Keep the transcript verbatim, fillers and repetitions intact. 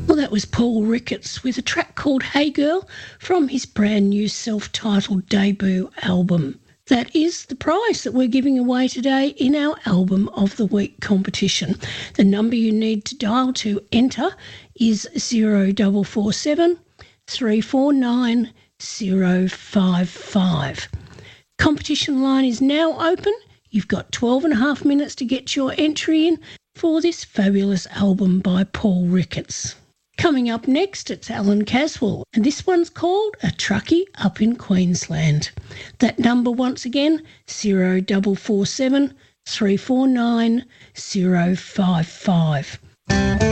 Well, that was Paul Ricketts with a track called Hey Girl from his brand new self-titled debut album. That is the prize that we're giving away today in our Album of the Week competition. The number you need to dial to enter is zero four four seven, three four nine, zero five five. Competition line is now open. You've got twelve and a half minutes to get your entry in for this fabulous album by Paul Ricketts. Coming up next, it's Alan Caswell, and this one's called A Truckie Up in Queensland. That number once again, zero four four seven, three four nine, zero five five.